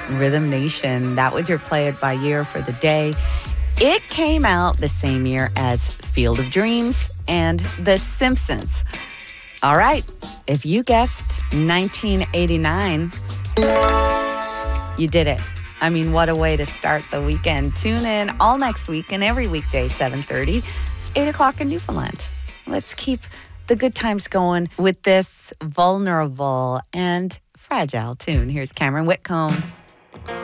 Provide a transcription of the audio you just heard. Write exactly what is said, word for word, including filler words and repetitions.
Rhythm Nation. That was your Play It By Year for the day. It came out the same year as Field of Dreams and The Simpsons. All right, if you guessed nineteen eighty-nine, you did it. I mean, what a way to start the weekend. Tune in all next week and every weekday, seven thirty, eight o'clock in Newfoundland. Let's keep the good times going with this vulnerable and fragile tune. Here's Cameron Whitcomb.